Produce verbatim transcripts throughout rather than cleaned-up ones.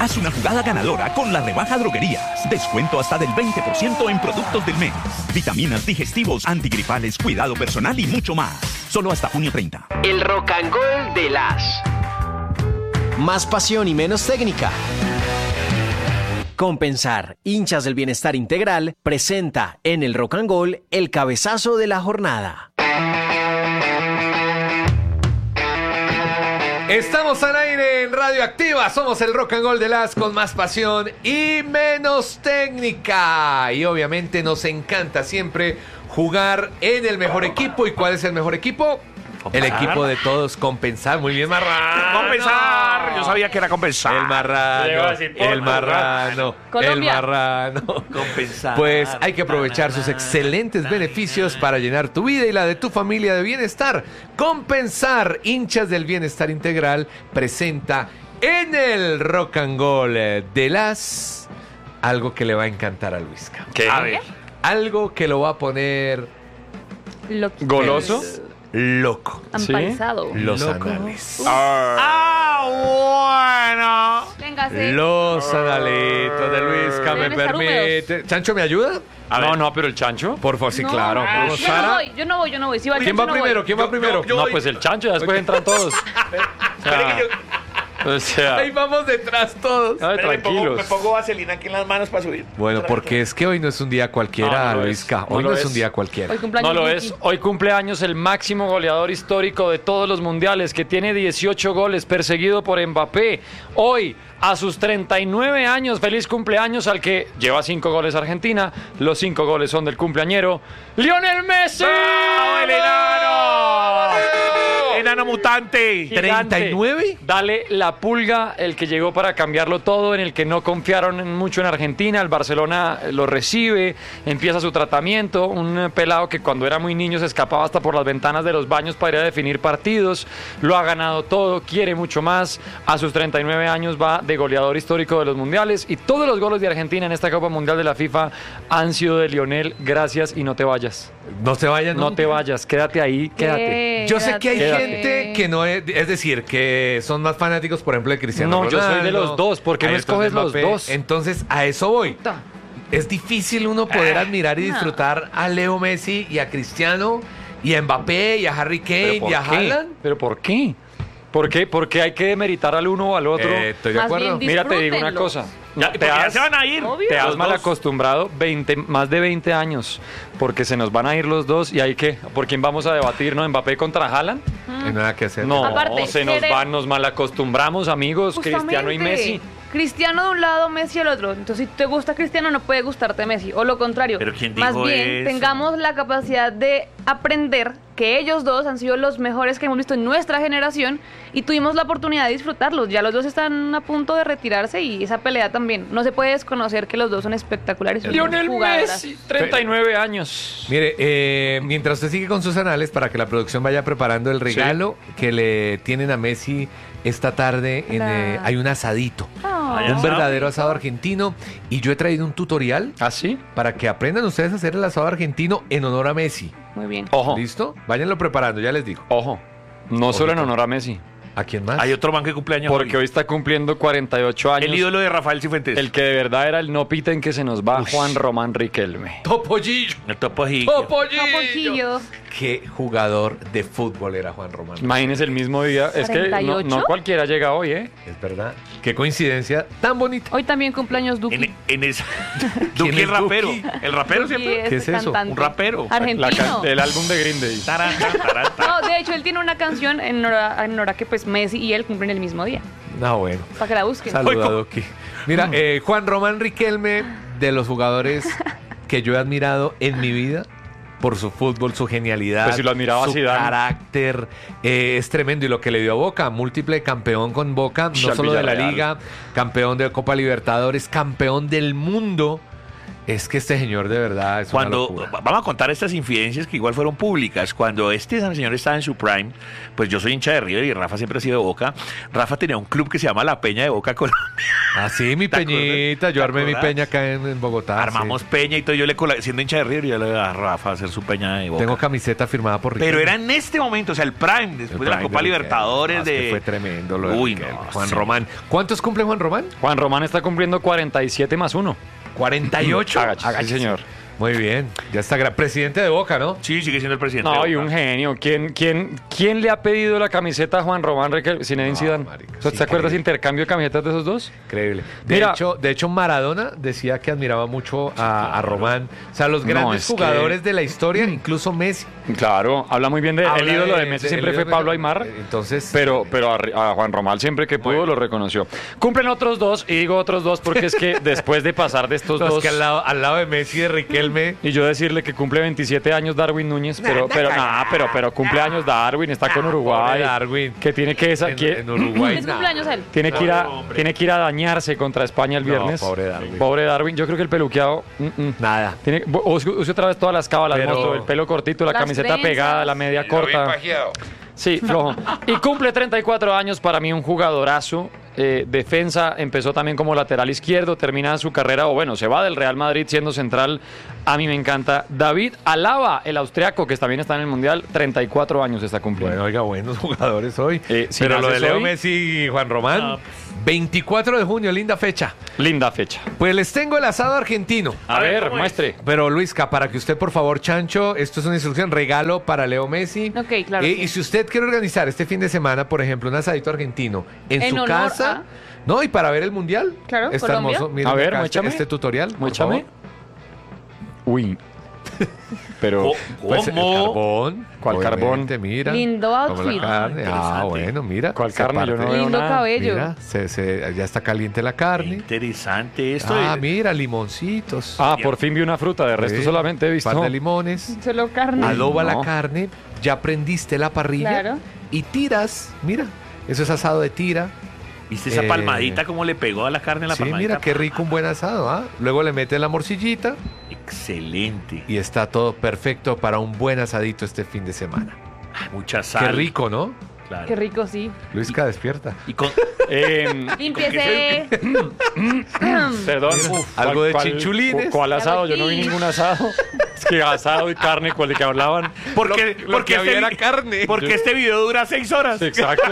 Haz una jugada ganadora con la rebaja Droguerías. Descuento hasta del veinte por ciento en productos del mes. Vitaminas, digestivos, antigripales, cuidado personal y mucho más. Solo hasta junio treinta. El Rock and Roll de las... Más pasión y menos técnica. Compensar, hinchas del bienestar integral, presenta en el Rock and Roll el cabezazo de la jornada. Estamos al aire en Radioactiva, somos el Rock and Roll de las con más pasión y menos técnica. Y obviamente nos encanta siempre jugar en el mejor equipo. ¿Y cuál es el mejor equipo? Compensar. El equipo de todos, compensar. Muy bien, Marrano. Compensar. Yo sabía que era compensar. El marrano, el marrano, el marrano. Compensar. Pues hay que aprovechar sus excelentes beneficios para llenar tu vida y la de tu familia de bienestar. Compensar, hinchas del bienestar integral, presenta en el Rock and Roll de las algo que le va a encantar a Luisca. ¿Qué? A ver, algo que lo va a poner Loquito. ¿Goloso? loco. Amparizado. Los Loco. anales. Ah, bueno. Véngase. Los analitos de Luisca, me Deben estar permite. ¿Chancho me ayuda? No, no, pero el chancho. Por favor, sí, No, claro. no, Vamos, yo no Sara. voy, yo no voy, yo no voy. Si va el ¿Quién chancho, va no primero? voy. ¿Quién va primero? No, pues el chancho, ya después entran todos. O sea, o sea, Ahí vamos detrás todos. ay, Pero me pongo, tranquilos. me pongo vaselina aquí en las manos para subir. Bueno, porque es que hoy no es un día cualquiera, No, no lo Luisca. es. No Hoy lo no es es. un día cualquiera. Hoy cumpleaños No lo Nicky. es. Hoy cumpleaños el máximo goleador histórico de todos los mundiales, que tiene dieciocho goles, perseguido por Mbappé. Hoy, a sus treinta y nueve años, feliz cumpleaños al que lleva cinco goles Argentina. Los cinco goles son del cumpleañero ¡Lionel Messi! ¡Bravo, el enano! ¡Enano mutante! Gigante. ¿treinta y nueve? Dale la pulga, el que llegó para cambiarlo todo, en el que no confiaron mucho en Argentina. El Barcelona lo recibe, empieza su tratamiento. Un pelado que cuando era muy niño se escapaba hasta por las ventanas de los baños para ir a definir partidos. Lo ha ganado todo, quiere mucho más. A sus treinta y nueve años va de goleador histórico de los mundiales. Y todos los goles de Argentina en esta Copa Mundial de la FIFA han sido de Lionel. Gracias y no te vayas. No se vayan. No te vayas, quédate ahí, quédate. Yo sé que hay Quédate. gente que no es, es decir, que son más fanáticos, por ejemplo, de Cristiano No, Ronaldo. yo soy de los dos, ¿por qué hay no otros de escoges los Mbappé. dos? Entonces, a eso voy. Es difícil uno poder admirar y no. disfrutar a Leo Messi y a Cristiano y a Mbappé y a Harry Kane ¿Pero y a por qué? Haaland. ¿Pero por qué? ¿Por qué? ¿Por qué hay que demeritar al uno o al otro? Eh, estoy de Más acuerdo. bien Mira, te digo una disfrútenlo. cosa. Ya, te porque ya has, se van a ir. Obvio. te has Los mal dos. acostumbrado veinte, más de veinte años, porque se nos van a ir los dos y hay que, ¿por quién vamos a debatir? ¿No? ¿Mbappé contra Haaland? No hay nada que hacer. No, Aparte, se nos quiere- van, nos mal acostumbramos, amigos, Cristiano y Justamente. Messi. Cristiano de un lado, Messi del otro. Entonces, si te gusta Cristiano, no puede gustarte Messi. O lo contrario. Pero ¿quién Más dijo bien, eso? tengamos la capacidad de aprender que ellos dos han sido los mejores que hemos visto en nuestra generación y tuvimos la oportunidad de disfrutarlos. Ya los dos están a punto de retirarse y esa pelea también. No se puede desconocer que los dos son espectaculares. son Lionel jugadoras. Messi, treinta y nueve años. Mire, eh, mientras usted sigue con sus anales, para que la producción vaya preparando el regalo que le tienen a Messi esta tarde, en, La- eh, hay un asadito. Ay, Un asado. verdadero asado argentino. Y yo he traído un tutorial ¿Ah, sí? para que aprendan ustedes a hacer el asado argentino en honor a Messi. Muy bien. Ojo, ¿Listo? Váyanlo preparando, ya les digo. ojo. No solo en Ojito. honor a Messi, ¿A quién más? Hay otro man que cumpleaños porque hoy está cumpliendo cuarenta y ocho años. El ídolo de Rafael Cifuentes. El que de verdad era el no piten que se nos va, Juan Román Riquelme. Topollillo. El Topollillo. Topollillo. Qué jugador de fútbol era Juan Román. Imagínese el mismo día. Es que no, ¿cuarenta y ocho? no cualquiera llega hoy, ¿eh? Es verdad. Qué coincidencia tan bonita. Hoy también cumpleaños Duki. En, en esa. ¿Quién Duki es el rapero. Duki? El rapero Duki siempre. es ¿Qué es eso? cantante. Un rapero. Argentino. La can- el álbum de Green Day. Tarán, tarán, tarán. No, de hecho, él tiene una canción en honor a, en honor a que pues Messi y él cumplen el mismo día. No, bueno. Para que la busquen. Saluda, Doki. Mira, eh, Juan Román Riquelme, de los jugadores que yo he admirado en mi vida por su fútbol, su genialidad, Pues si lo admiraba su Zidane. carácter, eh, es tremendo. Y lo que le dio a Boca, múltiple campeón con Boca, no Al solo de la Villarreal. Liga, campeón de Copa Libertadores, campeón del mundo. Es que este señor de verdad es Cuando, una locura. vamos a contar estas infidencias que igual fueron públicas. Cuando este señor estaba en su prime, pues yo soy hincha de River y Rafa siempre ha sido de Boca. Rafa tenía un club que se llama La Peña de Boca Colombia. Ah, sí, mi ¿Te acuerdas? peñita. Yo ¿Te armé mi acuerdas? peña acá en, en Bogotá. Armamos sí. Peña y todo. Yo le cola- siendo hincha de River, yo le daba a Rafa a hacer su Peña de Boca. Tengo camiseta firmada por Pero Riquelme. era en este momento, o sea, el prime, después El de la prime Copa de Libertadores. Riquelme. No, es de que fue tremendo lo de Uy, Riquelme. no, Juan sí. Román. ¿Cuántos cumple Juan Román? Juan Román está cumpliendo cuarenta y siete más uno. cuarenta y ocho. Sí, señor. Muy bien. Ya está. gra- Presidente de Boca, ¿no? Sí, sigue siendo el presidente. No, de y Boca. un genio. ¿Quién, quién, quién le ha pedido la camiseta a Juan Román Riquelme? Zinedine No, Zidane. marica, ¿Usted sí, se acuerda ese increíble. intercambio de camisetas de esos dos? Increíble. De, Mira. hecho, de hecho, Maradona decía que admiraba mucho a, a Román. O sea, los No, grandes es que- jugadores de la historia, incluso Messi. Claro, habla muy bien de el Habla ídolo de, de- Messi de- siempre el fue ídolo de- Pablo Aimar. Entonces, Pero, pero a, a Juan Román siempre que pudo lo reconoció. Cumplen otros dos, y digo otros dos porque es que después de pasar de estos no, es dos que al lado, al lado de Messi y de Riquelme. y yo decirle que cumple veintisiete años Darwin Núñez, pero, pero nada, pero, pero cumple años Darwin, está con Uruguay, pobre Darwin. que tiene que, esa, En, que- en Uruguay. Es cumpleaños él. tiene que ir a, No, hombre. tiene que ir a dañarse contra España el No, viernes. pobre Darwin. Pobre Darwin. Yo creo que el peluqueado mm, mm. Nada. Tiene, use, use otra vez todas las cábalas, Pero- monstruo, el pelo cortito, la Las camiseta trenzas. pegada, la media corta. Sí, flojo. Y cumple treinta y cuatro años, para mí un jugadorazo. Eh, defensa, empezó también como lateral izquierdo, termina su carrera, o bueno, se va del Real Madrid siendo central. A mí me encanta. David Alaba, el austriaco, que también está en el Mundial, treinta y cuatro años está cumpliendo. Bueno, oiga, buenos jugadores hoy. Eh, si Pero lo de naces Leo hoy- Messi y Juan Román, No, veinticuatro de junio, linda fecha. Linda fecha. Pues les tengo el asado argentino. A, A ver, ver, ¿cómo es? muestre. Pero Luisca, para que usted, por favor, Chancho, esto es una instrucción, regalo para Leo Messi. Ok, claro, Eh, sí. Y si usted quiere organizar este fin de semana, por ejemplo, un asadito argentino en, En su honor casa, a- no, y para ver el mundial. Claro, está Colombia. hermoso. Miren A ver, acá este, muéchame. este tutorial. por Muéchame. favor. Uy. Pero. Co- Pues, el ¿Cómo? carbón. ¿Cuál obviamente, Mira. Lindo como outfit. la carne. Ah, Interesante. bueno, mira. ¿Cuál se carne? Yo parte. no veo Lindo nada. cabello. Mira, se, se- ya está caliente la carne. Interesante esto. Ah, de- mira, limoncitos. Ah, por fin vi una fruta, de resto Sí, solamente he visto. Par de limones. Solo carne. Adoba No. la carne, ya prendiste la parrilla Claro. y tiras, mira, eso es asado de tira. ¿Viste esa Eh, palmadita como le pegó a la carne en la Sí, palmadita? mira qué rico un buen asado, ¿ah? Luego le metes la morcillita Excelente. y está todo perfecto para un buen asadito este fin de semana. Mucha sal. Qué rico, ¿no? Claro. Qué rico, sí. Luisca, despierta. Y con, Em, Límpiese. Perdón. Algo ¿cuál- de cuál- chinchulines. cu- ¿Cuál asado? Yo no vi Carrotín. ningún asado. Es que asado y carne, ¿cuál de que hablaban? porque lo porque que había este, era carne. Porque este video dura seis horas. Exacto.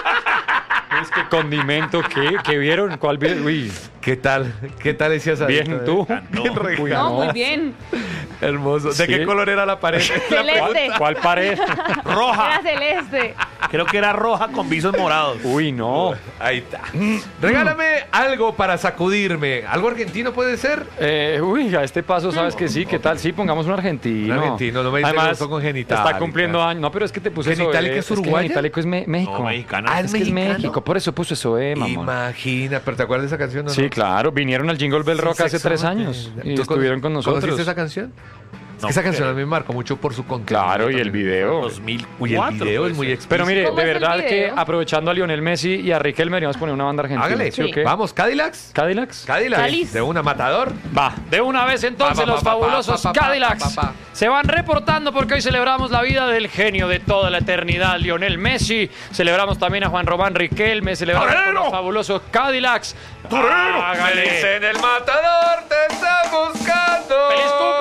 Es que condimento, ¿qué? ¿Qué vieron? ¿Cuál vieron? Uy, ¿Qué tal? ¿Qué tal ese asadito? bien tú. Bien Uy, regalo. No, muy bien. Hermoso. ¿De Sí. qué color era la pared? Celeste. ¿Cuál pared? Era Roja. celeste. Creo que era roja con visos morados. Uy, no. Ahí está. Regálame algo para sacudirme. ¿Algo argentino puede ser? Eh, uy, a este paso, ¿sabes que sí? ¿Qué tal? Sí, pongamos un argentino. Un argentino, no me dice Además, gusto con Genitalica. está cumpliendo años. No, pero es que te puse eso. ¿Genitalica eh, es uruguaya? que Genitalica es me- México. No, mexicano. Ah, Es que es mexicano. México, por eso puso eso, eh, mamón. Imagina, pero ¿te acuerdas de esa canción? o Sí, no? claro, vinieron al Jingle Bell Sin Rock hace sexo tres no años te- y ¿Tú estuvieron con ¿Conociste nosotros. esa canción? Es No que esa canción creo. a mí me marcó mucho por su contenido. Claro, y el también. video. dos mil cuatro. Uy, el video puede es muy ser. explícito. Pero mire, ¿Cómo de es el verdad que video? aprovechando a Lionel Messi y a Riquelme, deberíamos poner una banda argentina. Hágale. ¿Sí o qué? Vamos, Cadillacs. ¿Cadillacs? Cadillacs. Cáliz. De una matador. Va, de una vez entonces Pa, pa, los pa, pa, fabulosos pa, pa, pa, Cadillacs pa, pa, pa. se van reportando porque hoy celebramos la vida del genio de toda la eternidad, Lionel Messi. Celebramos también a Juan Román Riquelme, celebramos por ¡Torero! los fabulosos Cadillacs. ¡Torero! Hágale. el matador te está buscando. ¡Feliz